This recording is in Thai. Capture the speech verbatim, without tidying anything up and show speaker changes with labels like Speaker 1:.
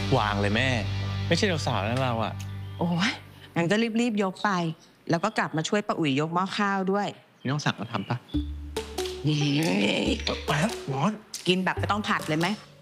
Speaker 1: วางเลยแม่ ไม่ใช่เราสาวนะเราอะ
Speaker 2: โอ้ยงั้นก็รีบๆยกไป แล้วก็กลับมาช่วยป้าอุ๋ยยกหม้อข้าวด้วย
Speaker 1: นี่ต้องสั่งมาทำปะ
Speaker 2: นี่
Speaker 1: ไปแล้วร้อน
Speaker 2: กินแบบไม่ต้องผัดเลยไหม